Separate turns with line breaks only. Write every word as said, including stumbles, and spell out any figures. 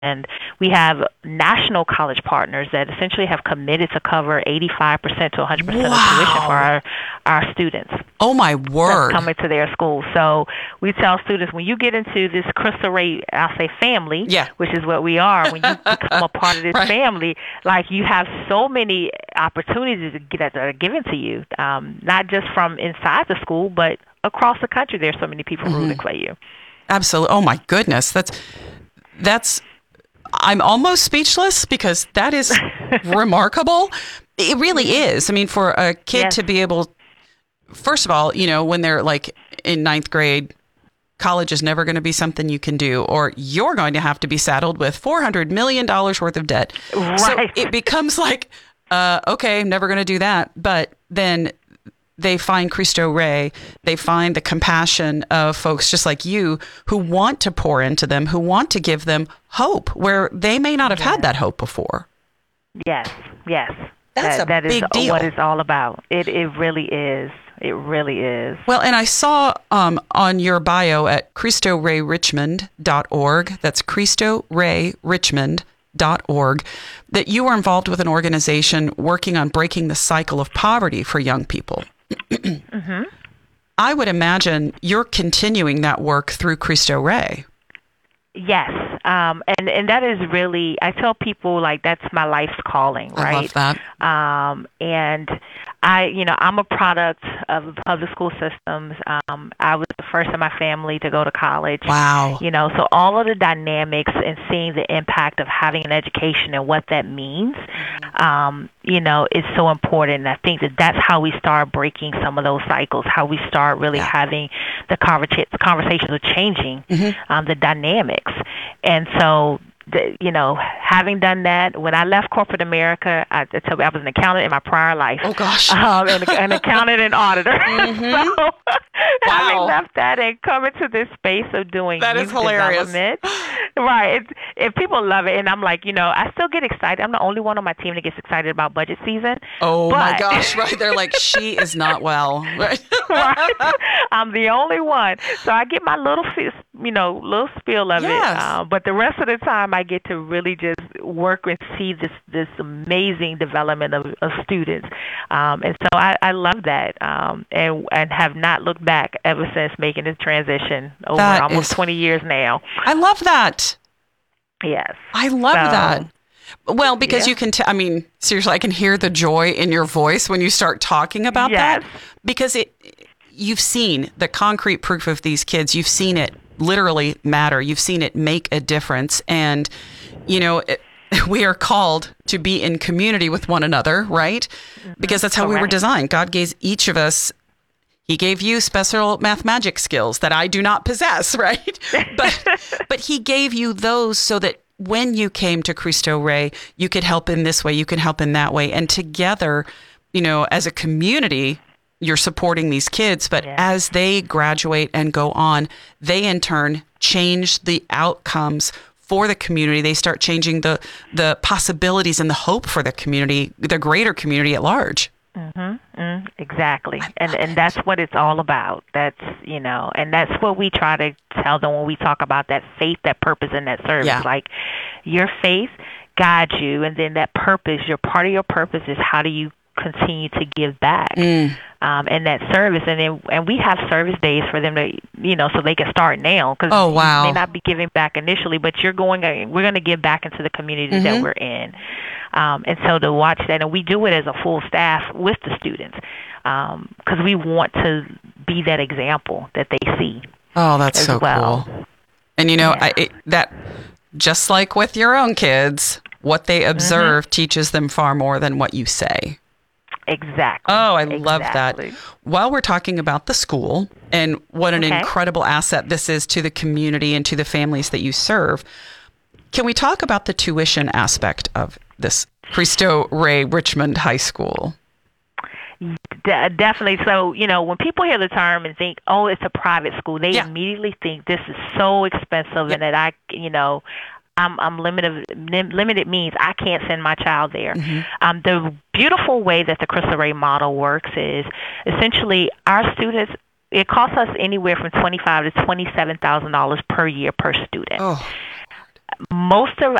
And we have national college partners that essentially have committed to cover eighty-five percent to one hundred percent
Wow.
of tuition for our, our students.
Oh, my word.
Coming to their school. So we tell students, when you get into this Cristo Rey, I'll say family,
Yeah.
which is what we are, when you become a part of this
Right.
family, like you have so many opportunities to get, that are given to you, um, not just from inside the school, but across the country. There's so many people rooting for you.
Absolutely. Oh, my goodness. That's, that's, I'm almost speechless because that is remarkable. It really is. I mean, for a kid
Yes.
to be able, first of all, you know, when they're like in ninth grade, college is never going to be something you can do, or you're going to have to be saddled with four hundred million dollars worth of debt.
Right.
So it becomes like, uh, okay, I'm never going to do that. But then they find Cristo Rey, they find the compassion of folks just like you who want to pour into them, who want to give them hope where they may not have
Yes.
had that hope before.
Yes, yes.
That's
that,
a
that is
big deal.
what it's all about. It it really is. It really is.
Well, and I saw um, on your bio at Cristo Rey Richmond dot org, that's Cristo Rey Richmond dot org, that you were involved with an organization working on breaking the cycle of poverty for young people.
Mm-hmm.
I would imagine you're continuing that work through Cristo Rey.
Yes, um, and and that is really, I tell people, like, that's my life's calling, right?
I love that.
Um, and I, you know, I'm a product of the public school systems. Um, I was the first in my family to go to college.
Wow.
You know, so all of the dynamics and seeing the impact of having an education and what that means, um, you know, is so important. And I think that that's how we start breaking some of those cycles, how we start really
Yeah.
having the conversa- conversations of changing
Mm-hmm.
um, the dynamics. And so, the, you know, having done that, when I left corporate America, I, I tell you, I was an accountant in my prior life.
Oh, gosh.
Um, and an accountant and auditor.
Mhm.
So having
Wow.
left that and coming to this space of doing
That is
youth
hilarious.
development, right? It, if people love it, and I'm like, you know, I still get excited. I'm the only one on my team that gets excited about budget season.
Oh, my
But-
gosh. Right. They're like, she is not well. Right.
Right? I'm the only one, so I get my little, fe- you know, little spiel of
Yes.
it. Uh, but the rest of the time, I get to really just work and see this this amazing development of, of students, um, and so I, I love that, um, and and have not looked back ever since making this transition over
That
almost
is-
twenty years now.
I love that.
Yes.
I love
So-
that. Well, because
Yeah.
you can, t- I mean, seriously, I can hear the joy in your voice when you start talking about that.
Yes.
Because it, you've seen the concrete proof of these kids. You've seen it literally matter. You've seen it make a difference. And, you know, it, we are called to be in community with one another, right? Because that's how we were
Correct.
designed. God gave each of us, he gave you special math magic skills that I do not possess, right? But but he gave you those so that when you came to Cristo Rey, you could help in this way, you could help in that way. And together, you know, as a community, you're supporting these kids. But
Yeah.
as they graduate and go on, they in turn change the outcomes for the community. They start changing the the possibilities and the hope for the community, the greater community at large.
Mm-hmm. Mm, exactly. And and that's what it's all about. That's, you know, and that's what we try to tell them when we talk about that faith, that purpose, and that service.
Yeah.
Like, your faith guides you, and then that purpose, your part of your purpose is how do you continue to give back,
Mm.
um, and that service. And then, and we have service days for them to, you know, so they can start now. Because
Oh, wow.
you may not be giving back initially, but you're going, we're going to give back into the community
Mhm.
that we're in. Um, and so to watch that, and we do it as a full staff with the students, because we want to be that example that they see.
Oh, that's
as
so
well.
cool. And you know,
Yeah.
I, it, that just like with your own kids, what they observe teaches them far more than what you say.
Exactly.
Oh, I love that.
Exactly.
While we're talking about the school and what an
Okay.
incredible asset this is to the community and to the families that you serve, can we talk about the tuition aspect of this Cristo Rey Richmond High School?
De- definitely. So, you know, when people hear the term and think, oh, it's a private school, they
Yeah.
immediately think this is so expensive
Yeah.
and that I, you know, I'm, I'm limited. lim- Limited means I can't send my child there.
Mm-hmm.
Um, the beautiful way that the Cristo Rey model works is essentially our students. It costs us anywhere from twenty-five to twenty-seven thousand dollars per year per student.
Oh,
most of